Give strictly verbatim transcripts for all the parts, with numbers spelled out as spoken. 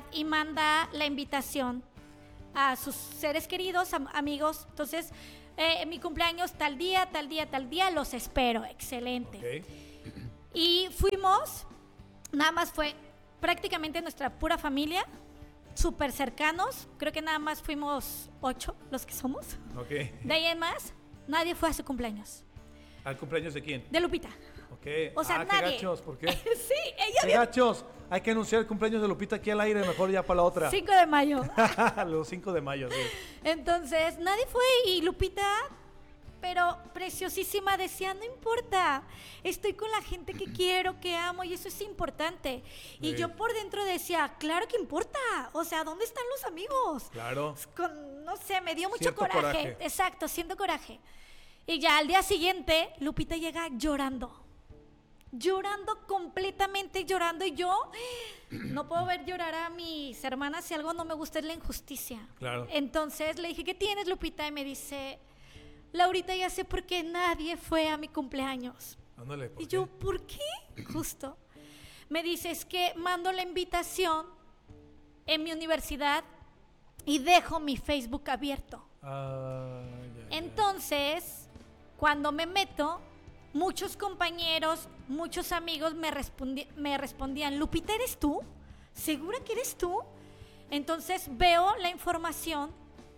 y manda la invitación a sus seres queridos, am- amigos. Entonces, eh, mi cumpleaños tal día, tal día, tal día, los espero. Excelente. Ok. Y fuimos, nada más fue prácticamente nuestra pura familia, súper cercanos. Creo que nada más fuimos ocho los que somos. Ok. De ahí en más, nadie fue a su cumpleaños. ¿Al cumpleaños de quién? De Lupita. Ok. O sea, ah, nadie. qué gachos, ¿por qué? Sí, ella ¡Qué había... gachos! Hay que anunciar el cumpleaños de Lupita aquí al aire, mejor ya para la otra. cinco de mayo. Los cinco de mayo, sí. Entonces, nadie fue y Lupita, pero preciosísima, decía, no importa, estoy con la gente que quiero, que amo y eso es importante. Y Sí. yo por dentro decía, claro que importa, o sea, ¿dónde están los amigos? Claro. Con, no sé, me dio mucho Cierto coraje. coraje. Exacto, siento coraje. Y ya al día siguiente, Lupita llega llorando. Llorando, completamente llorando. Y yo no puedo ver llorar a mis hermanas si algo no me gusta es la injusticia. Claro. Entonces le dije, ¿qué tienes, Lupita? Y me dice, Laurita, ya sé por qué nadie fue a mi cumpleaños. Ándale, ¿por Y qué? yo, ¿por qué? Justo. Me dice, es que mando la invitación en mi universidad y dejo mi Facebook abierto. Ah, ya, ya. Entonces, cuando me meto, muchos compañeros, muchos amigos me, respondi- me respondían, Lupita, ¿eres tú? ¿Segura que eres tú? Entonces veo la información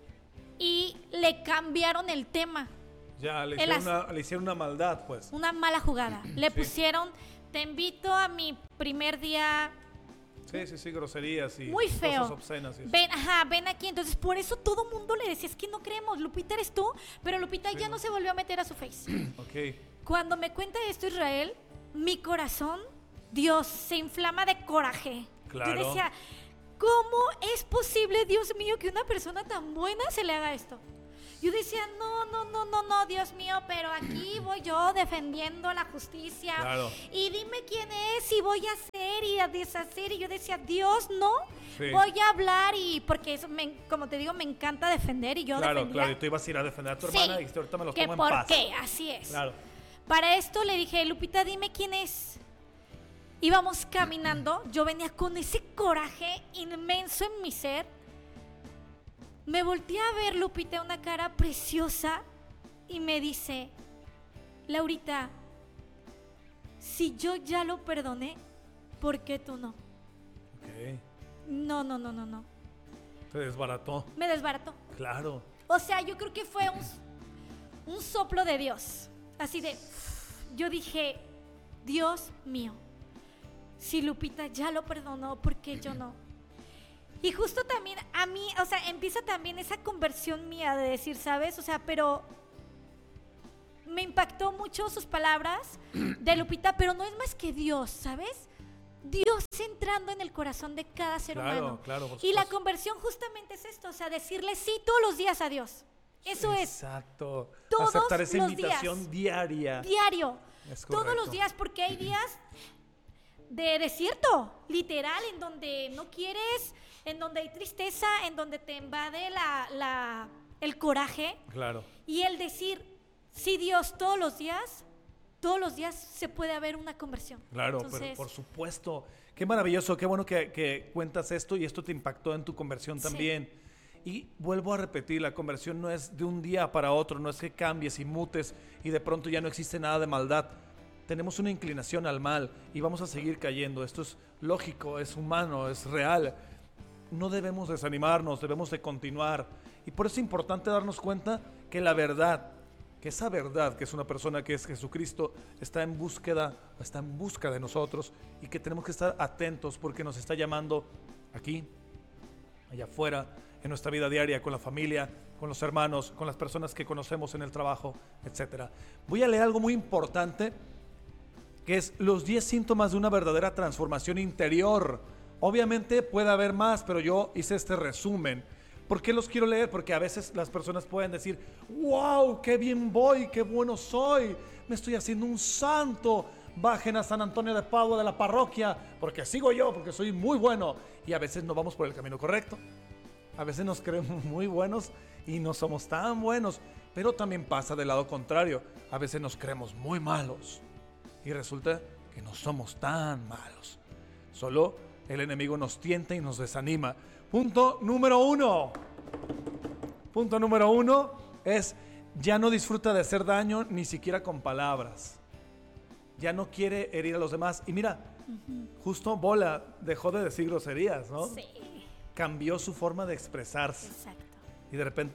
y le cambiaron el tema. Ya, le el hicieron, as- una, le hicieron una maldad, pues. Una mala jugada. Le Sí. pusieron, te invito a mi primer día. Sí, sí, sí, groserías y Muy feo. cosas obscenas. y eso. Ven, ajá, ven aquí. Entonces, por eso todo mundo le decía, es que no creemos, Lupita, ¿eres tú? Pero Lupita Sí, ya no. no se volvió a meter a su face. Ok. Cuando me cuenta esto Israel, mi corazón, Dios, se inflama de coraje. Claro. Yo decía, ¿cómo es posible, Dios mío, que una persona tan buena se le haga esto? Yo decía, no, no, no, no, no, Dios mío, pero aquí voy yo defendiendo la justicia. Claro. Y dime quién es y voy a hacer y a deshacer. Y yo decía, Dios, no, Sí. voy a hablar y porque eso, me, como te digo, me encanta defender y yo Claro, defendía. claro. Y tú ibas a ir a defender a tu Sí, hermana y dijiste, ahorita me los que pongo en por paz. qué, así es. Claro. Para esto le dije, Lupita, dime quién es. Íbamos caminando, yo venía con ese coraje inmenso en mi ser. Me volteé a ver, Lupita, una cara preciosa y me dice, Laurita, si yo ya lo perdoné, ¿por qué tú no? Ok. No, no, no, no, no. Te desbarató. Me desbarató. Claro. O sea, yo creo que fue un, un soplo de Dios. Así de, yo dije, Dios mío, si Lupita ya lo perdonó, ¿por qué yo no? Y justo también a mí, o sea, empieza también esa conversión mía de decir, ¿sabes? O sea, pero me impactó mucho sus palabras de Lupita, pero no es más que Dios, ¿sabes? Dios entrando en el corazón de cada ser Claro, humano. claro, por Y la supuesto. conversión justamente es esto, o sea, decirle sí todos los días a Dios. Eso es, Exacto. Todos Aceptar esa los invitación días. diaria. diario, Es todos correcto. los días, porque hay días de desierto, literal, en donde no quieres, en donde hay tristeza, en donde te invade la, la, el coraje. Claro. Y el decir, sí, Dios, todos los días, todos los días se puede haber una conversión. Claro, Entonces, pero por supuesto. Qué maravilloso, qué bueno que, que cuentas esto y esto te impactó en tu conversión Sí. también. Y vuelvo a repetir, la conversión no es de un día para otro, no es que cambies y mutes y de pronto ya no existe nada de maldad. Tenemos una inclinación al mal y vamos a seguir cayendo. Esto es lógico, es humano, es real. No debemos desanimarnos, debemos de continuar. Y por eso es importante darnos cuenta que la verdad, que esa verdad, que es una persona que es Jesucristo, está en búsqueda, está en busca de nosotros y que tenemos que estar atentos porque nos está llamando aquí, allá afuera, en nuestra vida diaria, con la familia, con los hermanos, con las personas que conocemos en el trabajo, etcétera. Voy a leer algo muy importante, que es los diez síntomas de una verdadera transformación interior. Obviamente puede haber más, pero yo hice este resumen. ¿Por qué los quiero leer? Porque a veces las personas pueden decir, wow, qué bien voy, qué bueno soy, me estoy haciendo un santo. Bajen a San Antonio de Padua de la parroquia, porque sigo yo, porque soy muy bueno. Y a veces no vamos por el camino correcto. A veces nos creemos muy buenos y no somos tan buenos. Pero también pasa del lado contrario. A veces nos creemos muy malos y resulta que no somos tan malos. Solo el enemigo nos tienta y nos desanima. Punto número uno. Punto número uno es, ya no disfruta de hacer daño ni siquiera con palabras. Ya no quiere herir a los demás. Y mira, uh-huh. justo Bola dejó de decir groserías, ¿no? Sí. Cambió su forma de expresarse. Exacto. Y de repente